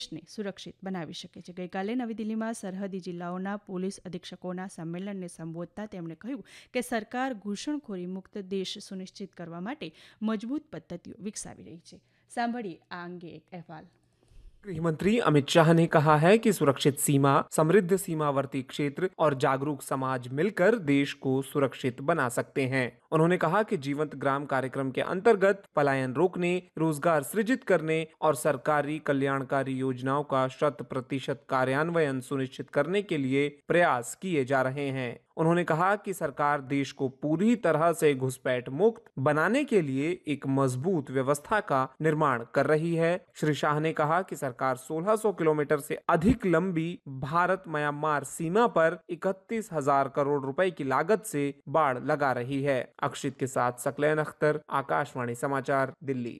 દેશને સુરક્ષિત બનાવી શકે છે. ગઈકાલે નવી દિલ્હીમાં સરહદી જિલ્લાઓના પોલીસ અધિક્ષકોના સંમેલનને સંબોધતા તેમણે કહ્યું કે સરકાર ઘૂસણખોરી મુક્ત દેશ સુનિશ્ચિત કરવા માટે મજબૂત પદ્ધતિઓ વિકસાવી રહી છે. સાંભળીએ આ અંગે એક અહેવાલ. गृह मंत्री अमित शाह ने कहा है कि सुरक्षित सीमा, समृद्ध सीमावर्ती क्षेत्र और जागरूक समाज मिलकर देश को सुरक्षित बना सकते हैं. उन्होंने कहा कि जीवंत ग्राम कार्यक्रम के अंतर्गत पलायन रोकने, रोजगार सृजित करने और सरकारी कल्याणकारी योजनाओं का 100% कार्यान्वयन सुनिश्चित करने के लिए प्रयास किए जा रहे हैं. उन्होंने कहा कि सरकार देश को पूरी तरह से घुसपैठ मुक्त बनाने के लिए एक मजबूत व्यवस्था का निर्माण कर रही है. श्री शाह ने कहा कि सरकार 1600 किलोमीटर से अधिक लंबी भारत म्यांमार सीमा पर 31,000 करोड़ रुपए की लागत से बाड़ लगा रही है. अक्षित के साथ सकलैन अख्तर, आकाशवाणी समाचार, दिल्ही.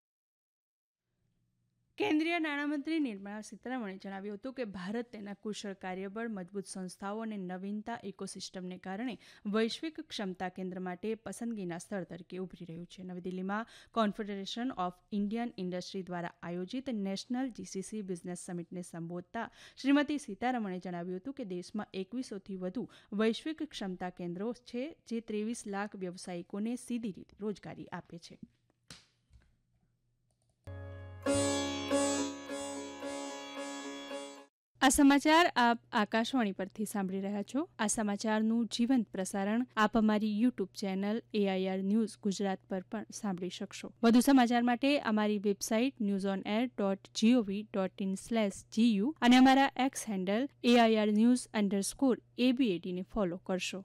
કેન્દ્રીય નાણામંત્રી નિર્મલા સીતારમણે જણાવ્યું હતું કે ભારત તેના કુશળ કાર્યબળ, મજબૂત સંસ્થાઓ અને નવીનતા ઇકોસિસ્ટમને કારણે વૈશ્વિક ક્ષમતા કેન્દ્ર માટે પસંદગીના સ્થળ તરીકે ઉભરી રહ્યું છે. નવી દિલ્હીમાં કોન્ફેડરેશન ઓફ ઇન્ડિયન ઇન્ડસ્ટ્રી દ્વારા આયોજિત નેશનલ જીસીસી બિઝનેસ સમિટને સંબોધતા શ્રીમતી સીતારમણે જણાવ્યું હતું કે દેશમાં 2100થી વધુ વૈશ્વિક ક્ષમતા કેન્દ્રો છે, જે 23 લાખ વ્યવસાયિકોને સીધી રીતે રોજગારી આપે છે. આ સમાચાર આપ આકાશવાણી પરથી સાંભળી રહ્યા છો. આ સમાચારનું જીવંત પ્રસારણ આપ અમારી YouTube channel AIR news Gujarat પર પણ સાંભળી શકશો. વધુ સમાચાર માટે અમારી વેબસાઇટ newsonair.gov.in/gu અને અમારા એક્સ હેન્ડલ AIR_news_ABAD ને ફોલો કરશો.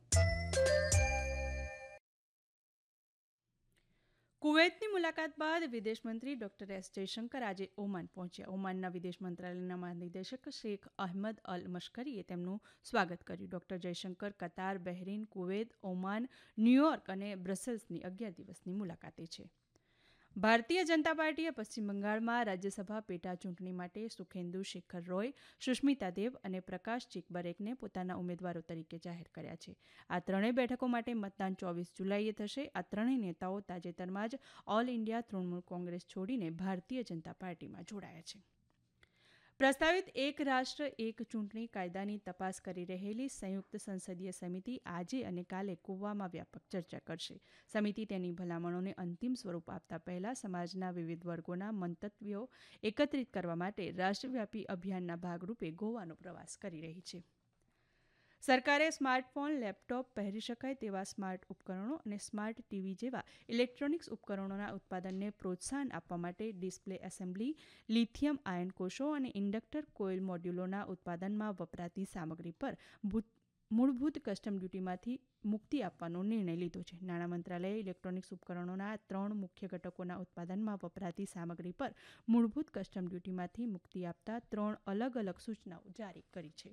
કુવૈતની મુલાકાત બાદ વિદેશ મંત્રી ડોક્ટર એસ જયશંકર આજે ઓમાન પહોંચ્યા. ઓમાનના વિદેશ મંત્રાલયના મહાનિદેશક શેખ અહમદ અલ મશ્કરીએ તેમનું સ્વાગત કર્યું. ડોક્ટર જયશંકર કતાર, બહેરીન, કુવૈત, ઓમાન, ન્યૂયોર્ક અને બ્રસેલ્સની 11 દિવસની મુલાકાતે છે. ભારતીય જનતા પાર્ટીએ પશ્ચિમ બંગાળમાં રાજ્યસભા પેટા ચૂંટણી માટે સુખેન્દુ શેખર રોય, સુષ્મિતા દેવ અને પ્રકાશ ચિકબરેકને પોતાના ઉમેદવારો તરીકે જાહેર કર્યા છે. આ ત્રણેય બેઠકો માટે મતદાન 24 જુલાઈએ થશે. આ ત્રણેય નેતાઓ તાજેતરમાં જ ઓલ ઇન્ડિયા તૃણમૂલ કોંગ્રેસ છોડીને ભારતીય જનતા પાર્ટીમાં જોડાયા છે. પ્રસ્તાવિત એક રાષ્ટ્ર એક ચૂંટણી કાયદાની તપાસ કરી રહેલી સંયુક્ત સંસદીય સમિતિ આજે અને કાલે ગોવામાં વ્યાપક ચર્ચા કરશે. સમિતિ તેની ભલામણોને અંતિમ સ્વરૂપ આપતા પહેલા સમાજના વિવિધ વર્ગોના મંતવ્યો એકત્રિત કરવા માટે રાષ્ટ્રવ્યાપી અભિયાનના ભાગરૂપે ગોવાનો પ્રવાસ કરી રહી છે. સરકારે સ્માર્ટફોન, લેપટોપ, પહેરી શકાય તેવા સ્માર્ટ ઉપકરણો અને સ્માર્ટ ટીવી જેવા ઇલેક્ટ્રોનિક્સ ઉપકરણોના ઉત્પાદનને પ્રોત્સાહન આપવા માટે ડિસ્પ્લે એસેમ્બલી, લિથિયમ આયન કોષો અને ઇન્ડક્ટર કોઇલ મોડ્યુલોના ઉત્પાદનમાં વપરાતી સામગ્રી પર મૂળભૂત કસ્ટમ ડ્યુટીમાંથી મુક્તિ આપવાનો નિર્ણય લીધો છે. નાણાં મંત્રાલયે ઇલેક્ટ્રોનિક્સ ઉપકરણોના 3 મુખ્ય ઘટકોના ઉત્પાદનમાં વપરાતી સામગ્રી પર મૂળભૂત કસ્ટમ ડ્યુટીમાંથી મુક્તિ આપતા 3 અલગ અલગ સૂચનાઓ જારી કરી છે.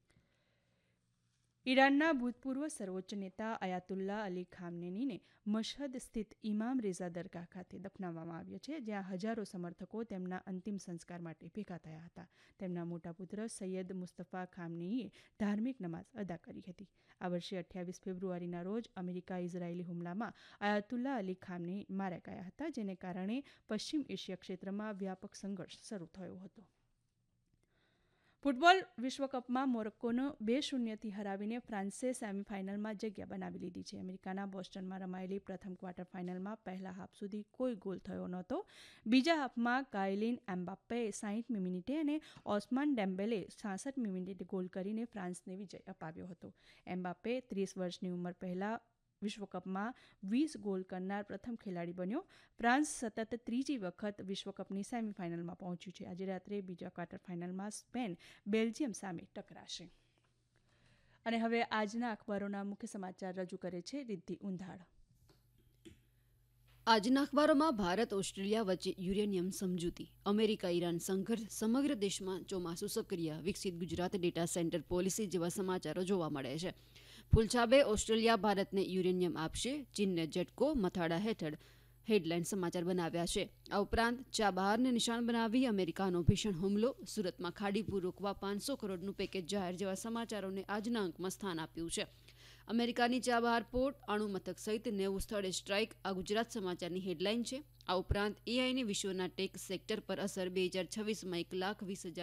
ઈરાનના ભૂતપૂર્વ સર્વોચ્ચ નેતા અયાતુલ્લા અલી ખામનેનીને મશહદ સ્થિત ઇમામ રેઝા દરગાહ ખાતે દફનાવવામાં આવ્યા છે, જ્યાં હજારો સમર્થકો તેમના અંતિમ સંસ્કાર માટે ભેગા થયા હતા. તેમના મોટા પુત્ર સૈયદ મુસ્તફા ખામનેઈએ ધાર્મિક નમાઝ અદા કરી હતી. આ વર્ષે 28 ફેબ્રુઆરીના રોજ અમેરિકા-ઇઝરાયેલી હુમલામાં અયાતુલ્લા અલી ખામનેઈ માર્યા ગયા હતા, જેને કારણે પશ્ચિમ એશિયા ક્ષેત્રમાં વ્યાપક સંઘર્ષ શરૂ થયો હતો. ફૂટબોલ વિશ્વકપમાં મોરોક્કોનો 2-0થી હરાવીને ફ્રાન્સે સેમીફાઇનલમાં જગ્યા બનાવી લીધી છે. અમેરિકાના બોસ્ટનમાં રમાયેલી પ્રથમ ક્વાર્ટર ફાઇનલમાં પહેલા હાફ સુધી કોઈ ગોલ થયો નહોતો. બીજા હાફમાં કાયલિન એમ્બાપ્પેએ 60મી મિનિટે અને ઓસ્માન ડેમ્બેલે 66મી મિનિટે ગોલ કરીને ફ્રાન્સને વિજય અપાવ્યો હતો. એમ્બાપ્પે 30 વર્ષની ઉંમર પહેલા વિશ્વકપમાં 20 ગોલ કરનાર પ્રથમ ખેલાડી બન્યો. ફ્રાન્સ સતત ત્રીજી વખત વિશ્વકપની સેમીફાઇનલમાં પહોંચ્યું છે. આજે રાત્રે બીજા ક્વાર્ટર ફાઇનલમાં સ્પેન બેલ્જિયમ સામે ટકરાશે. અને હવે આજના અખબારોના મુખ્ય સમાચાર રજૂ કરે છે રિદ્ધિ ઉંધાડ. આજના અખબારોમાં ભારત ઓસ્ટ્રેલિયા વચ્ચે યુરેનિયમ સમજૂતી, અમેરિકા ઈરાન સંઘર્ષ, સમગ્ર દેશમાં ચોમાસું સક્રિય, વિકસિત ગુજરાત ડેટા સેન્ટર પોલિસી જેવા સમાચારો જોવા મળે છે. ફૂલછાબે ઓસ્ટ્રેલિયા ભારતને યુરેનિયમ આપશે, ચીનને ઝટકો, મથાળા હેઠળ હેડલાઇન સમાચાર બનાવ્યા છે. આ ઉપરાંત ચાબહારને નિશાન બનાવી અમેરિકાનો ભીષણ હુમલો, સુરતમાં ખાડીપુર રોકવા 500 કરોડનું પેકેજ જાહેર જેવા સમાચારોને આજના અંકમાં સ્થાન આપ્યું છે. અમેરિકાની ચાબહાર પોર્ટ, અણુ મથક સહિત 90 સ્થળે સ્ટ્રાઇક. આ ગુજરાત સમાચારની હેડલાઇન છે. આ ઉપરાંત એઆઈની વિશ્વના ટેક સેક્ટર પર અસર 2026માં 1,20,000